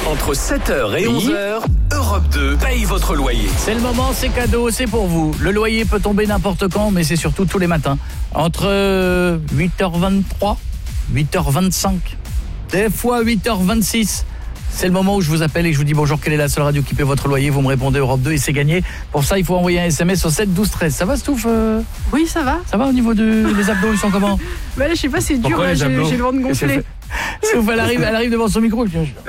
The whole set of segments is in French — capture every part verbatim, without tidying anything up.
Entre sept heures et onze heures, Europe deux paye votre loyer. C'est le moment, c'est cadeau, c'est pour vous. Le loyer peut tomber n'importe quand, mais c'est surtout tous les matins. Entre huit heures vingt-trois, huit heures vingt-cinq, des fois huit heures vingt-six. C'est le moment où je vous appelle et je vous dis bonjour, quelle est la seule radio qui paie votre loyer? Vous me répondez Europe deux et c'est gagné. Pour ça, il faut envoyer un S M S au sept douze treize. Ça va, Stouff? euh... Oui, ça va. Ça va au niveau de... des abdos, ils sont comment? Bah là, je sais pas, c'est dur, là, j'ai, j'ai le ventre gonflé. Stouff, elle arrive, elle arrive devant son micro. Je... Je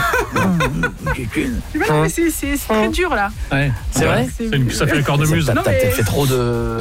sais pas, mais c'est, c'est, c'est très dur, là. Ouais. C'est ouais, vrai c'est... C'est une... Ça fait le corps de muse. T'as, t'as peut-être fait trop de...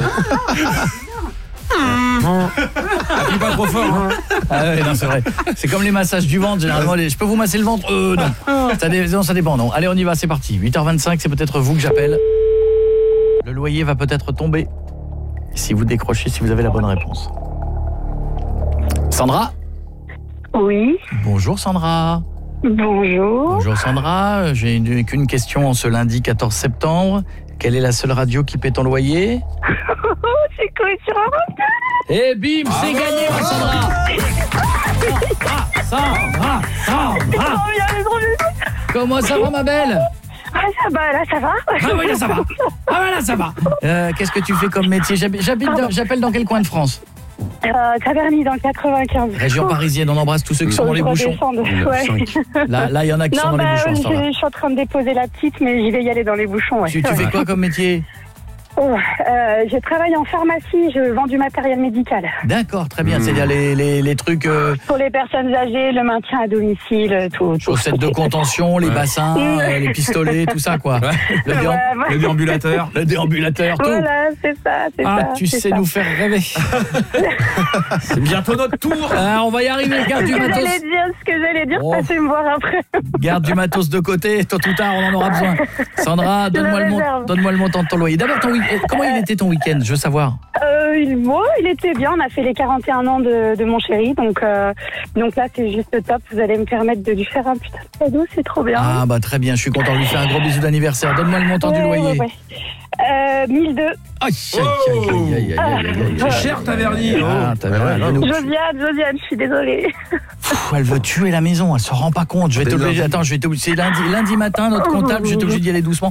Appuie pas trop fort. Hein. Ah ouais, non, c'est vrai. C'est comme les massages du ventre, généralement. Les... Je peux vous masser le ventre? Euh, non. Ça, dé... non, ça dépend, non. Allez, on y va, c'est parti. huit heures vingt-cinq, c'est peut-être vous que j'appelle. Le loyer va peut-être tomber. Si vous décrochez, si vous avez la bonne réponse. Sandra? Oui. Bonjour, Sandra. Bonjour. Bonjour, Sandra. J'ai une, qu'une question en ce lundi quatorze septembre. Quelle est la seule radio qui paie ton loyer? C'est quoi sur Europe? Et bim, c'est gagné, ma Sandra. Sandra, Sandra, Sandra. Oh, bien, trop bien. Comment ça va, ma belle? Ah, ça va, là, ça va. Ah oui, là, ça va. Ah ouais, là, ça va. Euh, qu'est-ce que tu fais comme métier? J'habite, j'habite dans, j'appelle dans quel coin de France? Euh, Taverny, dans le quatre-vingt-quinze. Région parisienne, on embrasse tous ceux qui sont dans les bouchons. Ouais. Là, là, il y en a qui non, sont dans bah, les bouchons. Je, je suis en train de déposer la petite, mais j'y vais y aller dans les bouchons. Ouais. Tu, tu fais quoi comme métier? Oh, euh, je travaille en pharmacie, je vends du matériel médical. D'accord, très bien. Mmh. C'est-à-dire les, les, les trucs... Euh... Pour les personnes âgées, le maintien à domicile, tout. Chaussettes de contention, les ouais. bassins, euh, les pistolets, tout ça, quoi. Ouais. Le, déam... ouais, ouais. le déambulateur. Le déambulateur, tout. Voilà, c'est ça, c'est ah, ça. tu c'est sais ça. nous faire rêver. C'est bientôt notre tour. Ah, on va y arriver, garde du matos. J'allais dire ce que j'allais dire, oh. Passez me voir après. Garde du matos de côté, tôt ou tard, on en aura besoin. Sandra, donne-moi le, mon... donne-moi le montant de ton loyer. D'abord, ton week... comment il était ton week-end, je veux savoir. Euh, il, bon, il était bien, on a fait les quarante et un ans de, de mon chéri, donc, euh, donc là c'est juste top, vous allez me permettre de lui faire un putain de cadeau, c'est trop bien. Ah bah très bien, je suis content de lui faire un gros bisou d'anniversaire. Donne-moi le montant ouais, du loyer. Ouais, ouais. Euh, mille deux. Aïe, aïe, aïe, aïe, aïe, aïe, aïe, aïe. C'est cher, Taverny. Ah, Taverny. Josiane, Josiane, je suis désolée. Pff, elle veut tuer la maison, elle se rend pas compte. Je vais t'obliger. Attends, je vais t'obliger. C'est lundi, lundi matin, notre comptable, je vais t'obliger d'y aller doucement.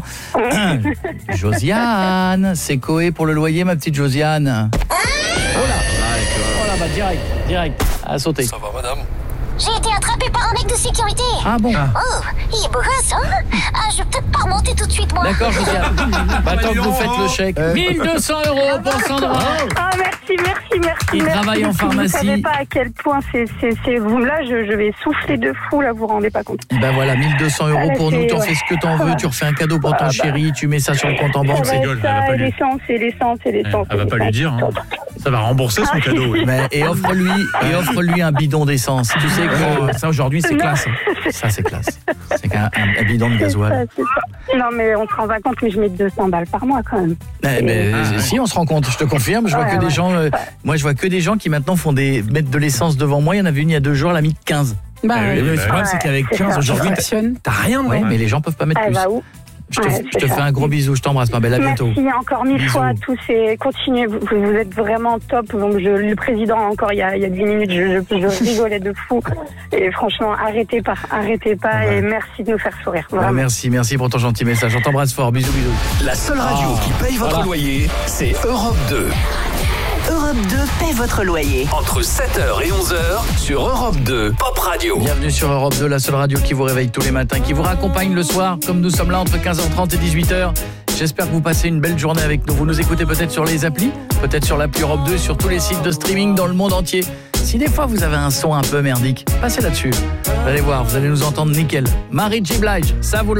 Josiane, c'est Coé pour le loyer, ma petite Josiane. Oh là, oh là, bah direct, direct, à sauter. Ça va, madame? J'ai été attrapé par un mec de sécurité. Ah bon? Ah. Oh, il est beau gosse, hein? Ah, je vais peut-être pas remonter tout de suite, moi. D'accord, Josiane. Bah, tant que vous faites le chèque. Euh, mille deux cents euros pour Sandra. Ah, merci, merci, merci. Il merci. travaille en pharmacie. Vous savez pas à quel point c'est, c'est, c'est vous. Là, je, je vais souffler de fou, là, vous vous rendez pas compte. Ben voilà, mille deux cents euros pour nous. T'en ouais. fais ce que t'en veux. Tu refais un cadeau pour ton ah, chéri. Bah. Tu mets ça sur le compte en banque. C'est gueule. Ça, et l'essence, et l'essence, et l'essence. Elle va pas lui dire. Hein. Ça va rembourser son cadeau. Oui. Mais, et offre-lui, et offre-lui un bidon d'essence. Tu sais que ça aujourd'hui c'est classe. Ça c'est classe. C'est qu'un un, un bidon de gasoil. C'est ça, c'est ça. Non mais on se rend pas compte, mais je mets deux cents balles par mois quand même. Mais, mais ah, si on se rend compte, je te confirme. Je vois ouais, que ouais, des gens. Euh, moi je vois que des gens qui maintenant font des mettre de l'essence devant moi. Il y en avait une il y a deux jours, elle a mis quinze. Bah, ah, oui, oui, le problème c'est qu'avec quinze aujourd'hui, t'as rien. Ouais, mais les gens peuvent pas mettre ah, plus. Bah, où Je te, ouais, je te fais un gros bisou, je t'embrasse ma belle, à bientôt. Merci encore mille Bisous. fois à tous et continuez, vous, vous êtes vraiment top. Donc je, le président encore il y a, il y a dix minutes, je, je, je rigolais de fou. Et franchement, arrêtez pas, arrêtez pas ouais. Et merci de nous faire sourire. Ah, merci, merci pour ton gentil message, on t'embrasse fort, bisous, bisous. La seule radio oh. qui paye votre voilà. loyer, c'est Europe deux. Europe deux paie votre loyer. Entre sept heures et onze heures sur Europe deux, Pop Radio. Bienvenue sur Europe deux, la seule radio qui vous réveille tous les matins, qui vous raccompagne le soir, comme nous sommes là entre quinze heures trente et dix-huit heures. J'espère que vous passez une belle journée avec nous. Vous nous écoutez peut-être sur les applis, peut-être sur l'appli Europe deux, sur tous les sites de streaming dans le monde entier. Si des fois vous avez un son un peu merdique, passez là-dessus. Vous allez voir, vous allez nous entendre nickel. Marie J. Blige, ça vous